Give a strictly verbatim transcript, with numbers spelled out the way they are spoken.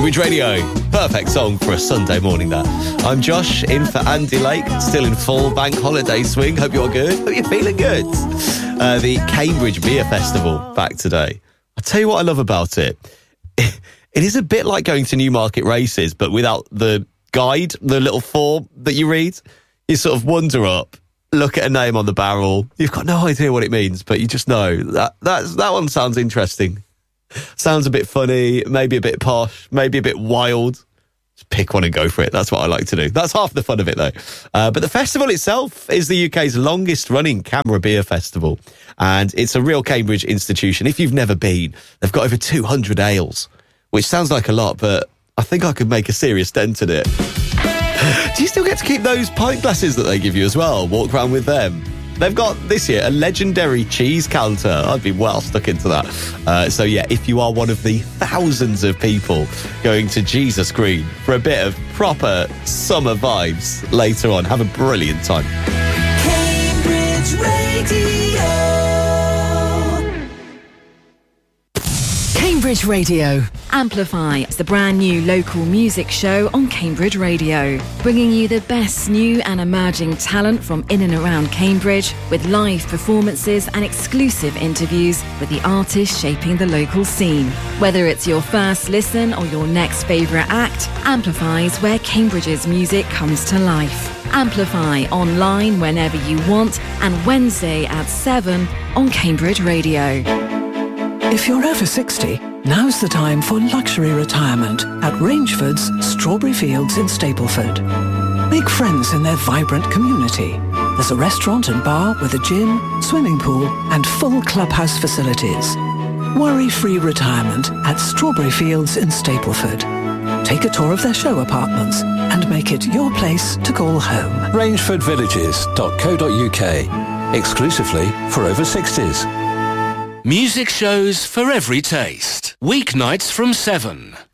Cambridge Radio. Perfect song for a Sunday morning, that. I'm Josh, in for Andy Lake, still in full bank holiday swing. Hope you're good. Hope you're feeling good. Uh, the Cambridge Beer Festival back today. I'll tell you what I love about it. It is a bit like going to Newmarket races, but without the guide, the little form that you read. You sort of wander up, look at a name on the barrel. You've got no idea what it means, but you just know that that's, that one sounds interesting. Sounds a bit funny, maybe a bit posh, maybe a bit wild. Just pick one and go for it. That's what I like to do. That's half the fun of it, though. Uh, but the festival itself is the U K's longest-running CAMRA Beer Festival, and it's a real Cambridge institution. If you've never been, they've got over two hundred ales, which sounds like a lot, but I think I could make a serious dent in it. Do you still get to keep those pint glasses that they give you as well? Walk around with them? They've got, this year, a legendary cheese counter. I'd be well stuck into that. Uh, so, yeah, if you are one of the thousands of people going to Jesus Green for a bit of proper summer vibes later on, have a brilliant time. Cambridge Radio. Cambridge Radio. Amplify is the brand new local music show on Cambridge Radio, bringing you the best new and emerging talent from in and around Cambridge, with live performances and exclusive interviews with the artists shaping the local scene. Whether it's your first listen or your next favourite act, Amplify is where Cambridge's music comes to life. Amplify online whenever you want, and Wednesday at seven on Cambridge Radio. If you're over sixty, now's the time for luxury retirement at Rangeford's Strawberry Fields in Stapleford. Make friends in their vibrant community. There's a restaurant and bar with a gym, swimming pool and full clubhouse facilities. Worry-free retirement at Strawberry Fields in Stapleford. Take a tour of their show apartments and make it your place to call home. rangeford villages dot co dot uk. Exclusively for over sixties. Music shows for every taste. Weeknights from seven.